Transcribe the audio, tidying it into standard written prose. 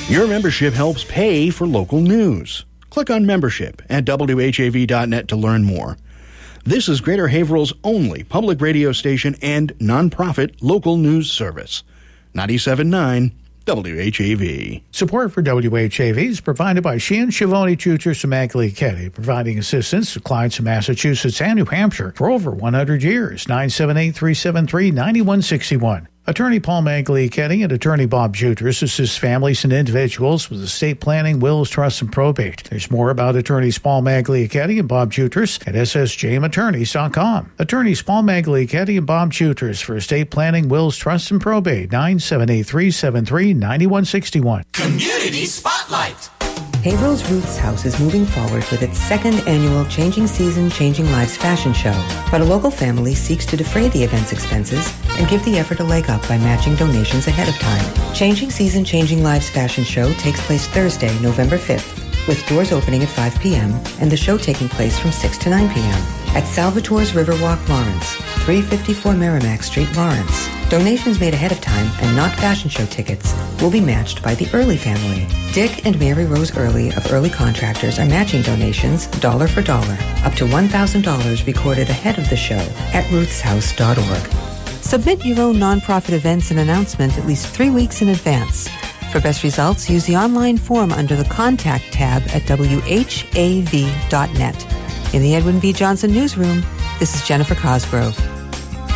Your membership helps pay for local news. Click on membership at WHAV.net to learn more. This is Greater Haverhill's only public radio station and nonprofit local news service. 97.9 WHAV. Support for WHAV is provided by Sheehan, Schiavone, Chuter, Samagli, Ketty, providing assistance to clients in Massachusetts and New Hampshire for over 100 years. 978-373-9161. Attorney Paul Magliachetti and Attorney Bob Jutras assist families and individuals with estate planning, wills, trusts, and probate. There's more about Attorneys Paul Magliachetti and Bob Jutras at ssjmattorneys.com. Attorneys Paul Magliachetti and Bob Jutras for estate planning, wills, trusts, and probate. 978-373-9161. Community Spotlight. Haverhill's Roots House is moving forward with its second annual Changing Season, Changing Lives fashion show. But a local family seeks to defray the event's expenses and give the effort a leg up by matching donations ahead of time. Changing Season, Changing Lives fashion show takes place Thursday, November 5th, with doors opening at 5 p.m. and the show taking place from 6 to 9 p.m. at Salvatore's Riverwalk, Lawrence, 354 Merrimack Street, Lawrence. Donations made ahead of time and not fashion show tickets will be matched by the Early family. Dick and Mary Rose Early of Early Contractors are matching donations dollar for dollar, up to $1,000 recorded ahead of the show at rootshouse.org. Submit your own nonprofit events and announcement at least 3 weeks in advance. For best results, use the online form under the Contact tab at WHAV.net. In the Edwin V. Johnson Newsroom, this is Jennifer Cosgrove.